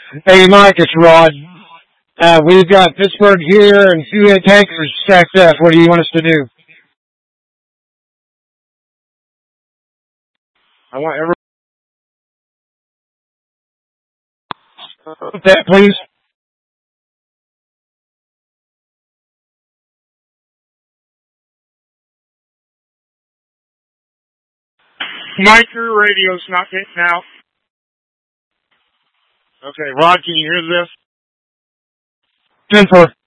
Hey, Mike, it's Rod. We've got Pittsburgh here and two tankers stacked up. What do you want us to do? I want everyone that, please. Mike, your radio's not getting out. Okay, Rod, can you hear this? 10-4.